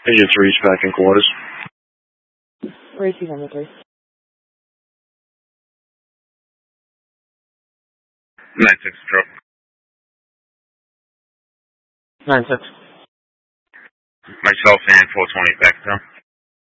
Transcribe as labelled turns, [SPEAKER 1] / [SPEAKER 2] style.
[SPEAKER 1] Agent 3's back in quarters.
[SPEAKER 2] Racing number 3.
[SPEAKER 3] 9-6 drop.
[SPEAKER 2] 9-6.
[SPEAKER 3] Myself and 420 back down.